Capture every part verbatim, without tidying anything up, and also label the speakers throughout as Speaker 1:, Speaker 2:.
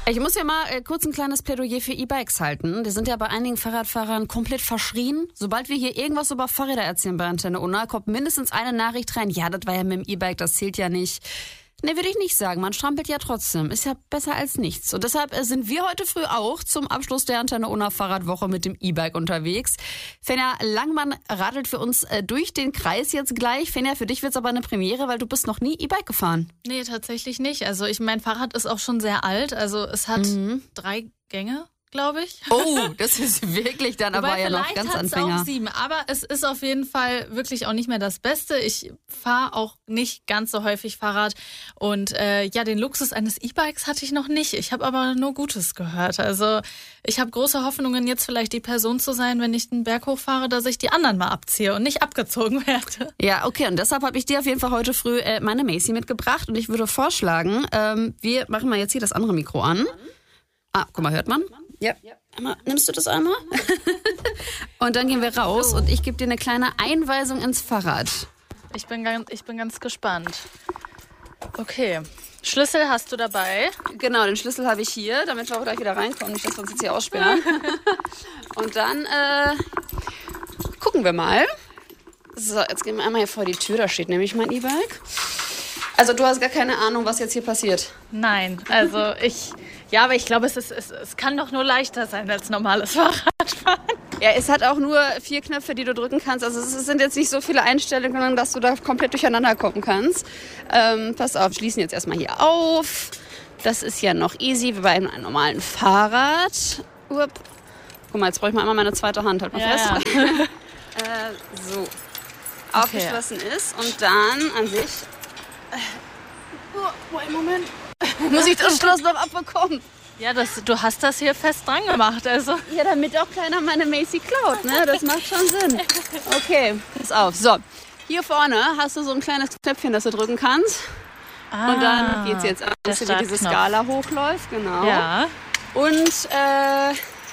Speaker 1: Ich muss ja mal äh, kurz ein kleines Plädoyer für E-Bikes halten. Die sind ja bei einigen Fahrradfahrern komplett verschrien. Sobald wir hier irgendwas über Fahrräder erzählen bei Antenne Unna, kommt mindestens eine Nachricht rein. Ja, das war ja mit dem E-Bike, das zählt ja nicht. Ne, würde ich nicht sagen. Man strampelt ja trotzdem. Ist ja besser als nichts. Und deshalb sind wir heute früh auch zum Abschluss der Antenne Unna Fahrradwoche mit dem E-Bike unterwegs. Fenja Langmann radelt für uns durch den Kreis jetzt gleich. Fenja, für dich wird's aber eine Premiere, weil du bist noch nie E-Bike gefahren.
Speaker 2: Nee, tatsächlich nicht. Also ich, mein Fahrrad ist auch schon sehr alt. Also es hat mhm. drei Gänge, glaube ich.
Speaker 1: Oh, das ist wirklich dann aber ja noch ganz Anfänger.
Speaker 2: Auch sieben, aber es ist auf jeden Fall wirklich auch nicht mehr das Beste. Ich fahre auch nicht ganz so häufig Fahrrad und äh, ja, den Luxus eines E-Bikes hatte ich noch nicht. Ich habe aber nur Gutes gehört. Also ich habe große Hoffnungen, jetzt vielleicht die Person zu sein, wenn ich den Berg hochfahre, dass ich die anderen mal abziehe und nicht abgezogen werde.
Speaker 1: Ja, okay, und deshalb habe ich dir auf jeden Fall heute früh äh, meine Macy mitgebracht und ich würde vorschlagen, ähm, wir machen mal jetzt hier das andere Mikro an. Ah, guck mal, hört man? Ja. Einmal, nimmst du das einmal? Und dann gehen wir raus und ich gebe dir eine kleine Einweisung ins Fahrrad.
Speaker 2: Ich bin ganz, ich bin ganz gespannt. Okay. Schlüssel hast du dabei?
Speaker 1: Genau, den Schlüssel habe ich hier, damit wir auch gleich wieder reinkommen, nicht, dass wir uns jetzt hier aussperren. Und dann äh, gucken wir mal. So, jetzt gehen wir einmal hier vor die Tür, da steht nämlich mein E-Bike. Also du hast gar keine Ahnung, was jetzt hier passiert?
Speaker 2: Nein, also ich... Ja, aber ich glaube, es, ist, es, es kann doch nur leichter sein als normales Fahrradfahren.
Speaker 1: Ja, es hat auch nur vier Knöpfe, die du drücken kannst. Also es sind jetzt nicht so viele Einstellungen, dass du da komplett durcheinander kommen kannst. Ähm, pass auf, schließen jetzt erstmal hier auf. Das ist ja noch easy, wie bei einem normalen Fahrrad. Upp. Guck mal, jetzt brauche ich mal einmal meine zweite Hand. Halt mal
Speaker 2: ja,
Speaker 1: fest.
Speaker 2: Ja.
Speaker 1: äh, so. Okay. Aufgeschlossen ist und dann an sich... Oh, einen Moment. Muss ich das Schloss noch abbekommen?
Speaker 2: Ja, das, du hast das hier fest dran gemacht, also.
Speaker 1: Ja, damit auch keiner meine Macy klaut, ne? Das macht schon Sinn. Okay, pass auf. So, hier vorne hast du so ein kleines Knöpfchen, das du drücken kannst. Ah, und dann geht's jetzt an, dass dir diese Skala hochläuft, genau.
Speaker 2: Ja.
Speaker 1: Und äh,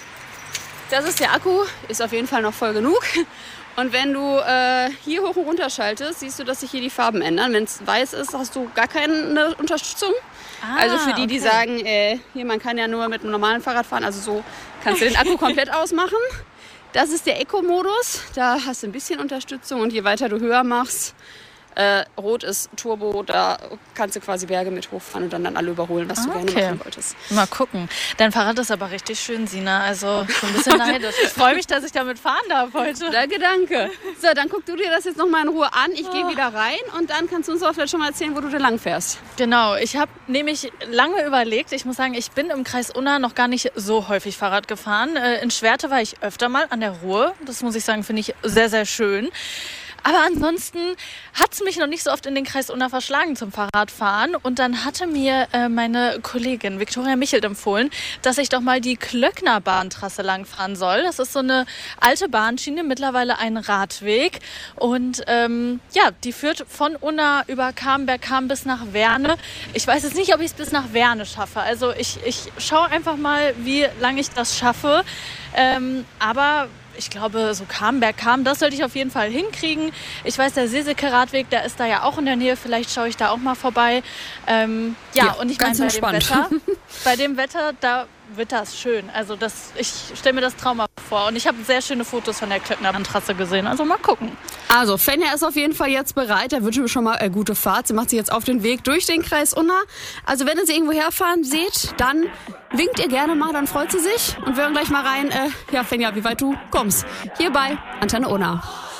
Speaker 1: das ist der Akku, ist auf jeden Fall noch voll genug. Und wenn du äh, hier hoch und runter schaltest, siehst du, dass sich hier die Farben ändern. Wenn es weiß ist, hast du gar keine Unterstützung. Ah, also für die, die okay. sagen, äh, hier, man kann ja nur mit einem normalen Fahrrad fahren, also so kannst du den Akku komplett ausmachen. Das ist der Eco-Modus, da hast du ein bisschen Unterstützung und je weiter du höher machst, äh, rot ist Turbo, da kannst du quasi Berge mit hochfahren und dann, dann alle überholen, was du
Speaker 2: okay.
Speaker 1: gerne machen wolltest.
Speaker 2: Mal gucken. Dein Fahrrad ist aber richtig schön, Sina. Also schon ein bisschen neidisch. Ich freue mich, dass ich damit fahren darf heute.
Speaker 1: Danke, danke. So, dann guck du dir das jetzt noch mal in Ruhe an. Ich oh. gehe wieder rein und dann kannst du uns auch vielleicht schon mal erzählen, wo du da lang fährst.
Speaker 2: Genau. Ich habe nämlich lange überlegt. Ich muss sagen, ich bin im Kreis Unna noch gar nicht so häufig Fahrrad gefahren. In Schwerte war ich öfter mal an der Ruhr. Das muss ich sagen, finde ich sehr, sehr schön. Aber ansonsten hat es mich noch nicht so oft in den Kreis Unna verschlagen zum Fahrradfahren. Und dann hatte mir äh, meine Kollegin Viktoria Michelt empfohlen, dass ich doch mal die Klöckner Bahntrasse langfahren soll. Das ist so eine alte Bahnschiene, mittlerweile ein Radweg. Und ähm, ja, die führt von Unna über Camberg, Kam bis nach Werne. Ich weiß jetzt nicht, ob ich es bis nach Werne schaffe. Also ich, ich schaue einfach mal, wie lange ich das schaffe. Ähm, aber... Ich glaube, so Camberg kam, das sollte ich auf jeden Fall hinkriegen. Ich weiß, der Seseke-Radweg, der ist da ja auch in der Nähe. Vielleicht schaue ich da auch mal vorbei. Ähm, ja, ja, und ich meine, bei dem Wetter, bei dem Wetter, da wird das schön. Also das, ich stelle mir das traumhaft vor. Und ich habe sehr schöne Fotos von der Klöckner Bahntrasse gesehen. Also mal gucken.
Speaker 1: Also Fenja ist auf jeden Fall jetzt bereit. Da wünschen wir schon mal eine gute Fahrt. Sie macht sich jetzt auf den Weg durch den Kreis Unna. Also wenn ihr sie irgendwo herfahren seht, dann winkt ihr gerne mal, dann freut sie sich. Und wir hören gleich mal rein, äh, ja Fenja, wie weit du kommst. Hier bei Antenne Unna.